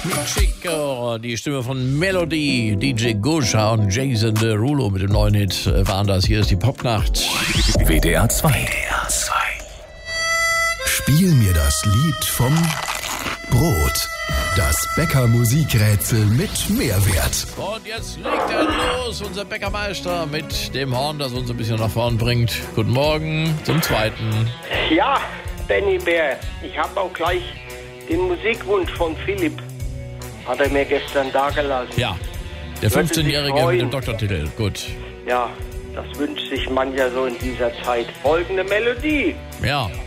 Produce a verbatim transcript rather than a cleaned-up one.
Chico, die Stimme von Melody, D J Gusha und Jason Derulo mit dem neuen Hit waren das. Hier ist die Popnacht. W D R zwei. W D R zwei. Spiel mir das Lied vom Brot. Das Bäcker-Musikrätsel mit Mehrwert. Und jetzt legt er los, unser Bäckermeister mit dem Horn, das uns ein bisschen nach vorn bringt. Guten Morgen zum zweiten. Ja, Benny Bär, ich habe auch gleich den Musikwunsch von Philipp. Hat er mir gestern dagelassen. Ja, der fünfzehnjährige mit dem Doktortitel. Gut. Ja, das wünscht sich mancher so in dieser Zeit. Folgende Melodie. Ja.